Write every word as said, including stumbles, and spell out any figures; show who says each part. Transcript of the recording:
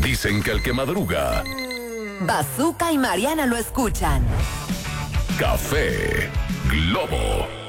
Speaker 1: Dicen que el que madruga.
Speaker 2: Bazooka y Mariana lo escuchan.
Speaker 1: Café Globo.